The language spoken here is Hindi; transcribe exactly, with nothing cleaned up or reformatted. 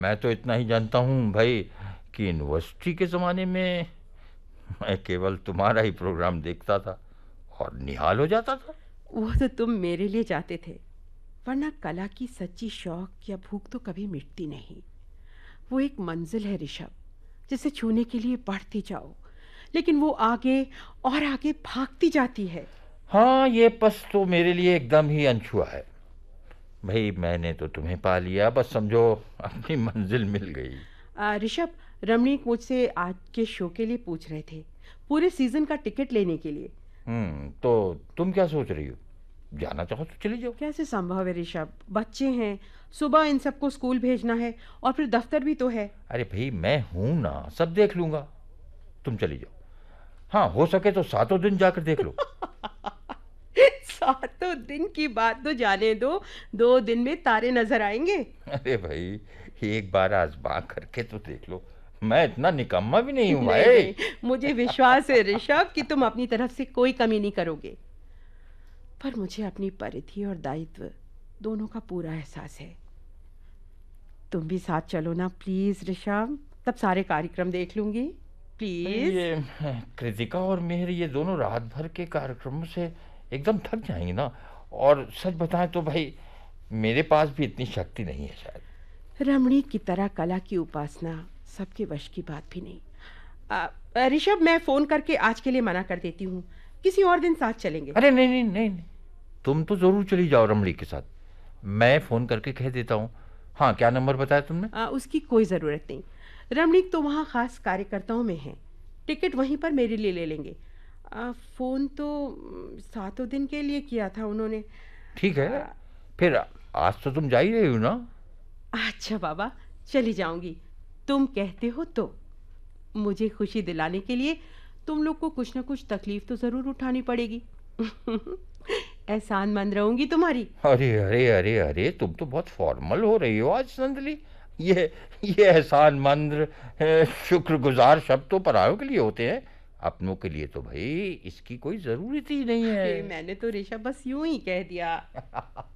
मैं तो इतना ही जानता हूँ भाई कि यूनिवर्सिटी के ज़माने में मैं केवल तुम्हारा ही प्रोग्राम देखता था और निहाल हो जाता था। वो तो तुम मेरे लिए जाते थे, वरना कला की सच्ची शौक या भूख तो कभी मिटती नहीं। वो एक मंजिल है ऋषभ, जिसे छूने के लिए बढ़ते जाओ, लेकिन वो आगे और आगे भागती जाती है। हाँ, ये पस तो मेरे लिए एकदम ही अनछुआ है। भाई मैंने तो तुम्हें पा लिया, बस समझो अपनी मंजिल मिल गई। आ, ऋषभ, रमणीक मुझसे आज के शो के लिए पूछ रहे थे, पूरे सीजन का टिकट लेने के लिए। हम्म तो तुम क्या सोच रही हो? जाना चाहो तो चली जाओ। कैसे संभव है ऋषभ, बच्चे हैं, सुबह इन सबको स्कूल भेजना है और फिर दफ्तर भी तो है। अरे भाई मैं हूं ना, सब देख लूंगा। तुम चली जाओ। हाँ, हो सके तो सातों दिन जाकर देख लो। सातों दिन की बात तो जाने दो, दो दिन में तारे नजर आएंगे। अरे भाई, एक बार आजमा करके तो देख लो। मैं इतना निकम्मा भी नहीं हूं नहीं भाई। नहीं, मुझे विश्वास है ऋषभ कि तुम अपनी तरफ से कोई कमी नहीं करोगे, पर मुझे अपनी परिधि और दायित्व दोनों का पूरा एहसास है। तुम भी साथ चलो ना प्लीज ऋषभ, तब सारे कार्यक्रम देख लूंगी। प्लीज। ये कृतिका और मेहर ये दोनों रात भर के कार्यक्रमों से एकदम थक जाएंगी ना। और सच बताएं तो भाई मेरे पास भी इतनी शक्ति नहीं है शायद। रमणीक की तरह कला की उपासना सबके वश की बात भी नहीं। आ, ऋषभ, मैं फोन करके आज के लिए मना कर देती हूँ, किसी और दिन साथ चलेंगे। अरे नहीं नहीं नहीं नहीं, तुम तो जरूर चली जाओ रमणी के साथ। मैं फोन करके कह देता हूँ। हाँ, क्या नंबर बताया तुमने? आ, उसकी कोई ज़रूरत नहीं। रमणीक तो वहाँ खास कार्यकर्ताओं में है, टिकट वहीं पर मेरे लिए ले लेंगे। आ, फ़ोन तो म, सातों दिन के लिए किया था उन्होंने। ठीक है। आ, फिर आज तो तुम जा ही रही हो ना? अच्छा बाबा, चली जाऊंगी, तुम कहते हो तो। मुझे खुशी दिलाने के लिए तुम लोग को कुछ ना कुछ तकलीफ तो ज़रूर उठानी पड़ेगी। एहसानमंद रहूंगी तुम्हारी। अरे अरे अरे अरे, तुम तो बहुत फॉर्मल हो रही हो आज नंदली। ये ये एहसानमंद अ, शुक्रगुजार शब्द तो परायों के लिए होते हैं। अपनों के लिए तो भाई इसकी कोई जरूरत ही नहीं अरे है। मैंने तो ऋषभ बस यूं ही कह दिया।